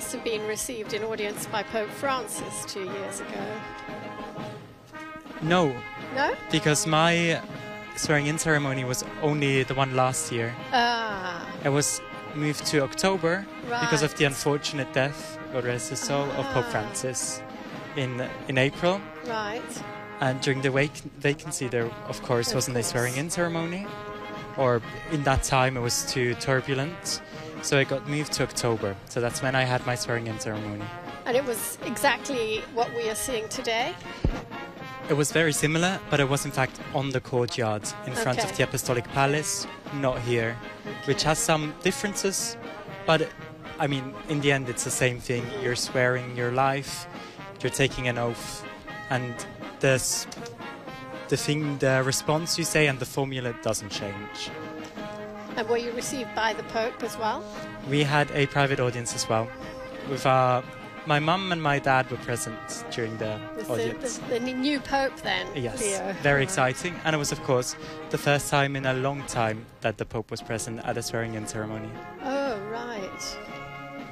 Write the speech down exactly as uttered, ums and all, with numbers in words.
must have been received in audience by Pope Francis two years ago. No, No? because my swearing-in ceremony was only the one last year. Ah, It was moved to October because of the Right. unfortunate death, God rest his soul, of Pope Ah. Francis in in April. right. And during the vac- vacancy, there, of course, Of wasn't course. a swearing-in ceremony. Or in that time, it was too turbulent. So it got moved to October. So that's when I had my swearing-in ceremony. And it was exactly what we are seeing today. It was very similar, but it was in fact on the courtyard in front of Okay. the Apostolic Palace, not here, which has some differences. But I mean, in the end, it's the same thing. You're swearing your life, you're taking an oath, and this, the thing, the response you say and the formula doesn't change. And were you received by the Pope as well? We had a private audience as well. With our, my mum and my dad were present during the With the, audience. the, the new Pope then? Yes, Leo. very Right. exciting. And it was, of course, the first time in a long time that the Pope was present at a swearing-in ceremony. Oh, right.